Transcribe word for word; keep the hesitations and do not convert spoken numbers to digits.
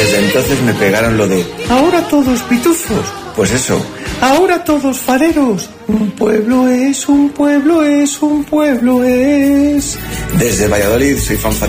desde entonces me pegaron lo de ahora todos pitufos. Pues eso, ahora todos fareros. Un pueblo es, un pueblo es, un pueblo es. Desde Valladolid soy fan